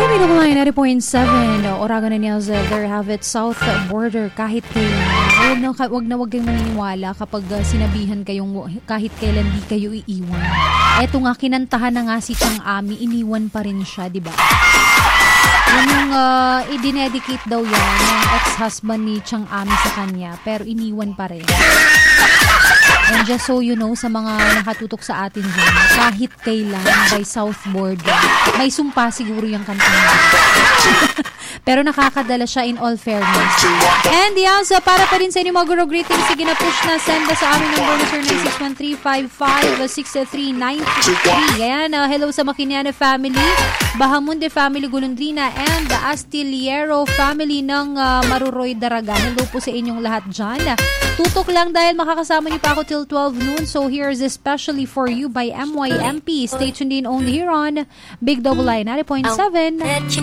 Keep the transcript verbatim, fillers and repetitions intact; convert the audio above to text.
Big Double I ninety point seven, Oragon and Niels, there have it, south border, kahit kailan. Huwag na, wag na wag kayong maniniwala kapag uh, sinabihan kayong kahit kailan di kayo iiwan. Eto nga, kinantahan na nga si Chang Ami, iniwan pa rin siya, di ba? Yan yung uh, i-dedicate daw yan ng ex-husband ni Chang Ami sa kanya, pero iniwan pa rin. And just so you know, sa mga nakatutok sa atin dyan, kahit kailan by South Border, may sumpa siguro yung kanta niya. Pero nakakadala siya in all fairness. And yeah, so para pa rin sa inyo mga guro greetings, sige na push na, send na sa aming number na zero nine six one three five five six three nine three. Ayan, uh, hello sa Maquiniana family, Bahamunde family, Golondrina, and the Astillero family ng uh, Maruroy Daraga. Hello po sa inyong lahat dyan. Tutok lang dahil makakasama niyo pa ako till twelve noon. So here's especially for you by M Y M P. Stay tuned in only here on Big Double I ninety point seven.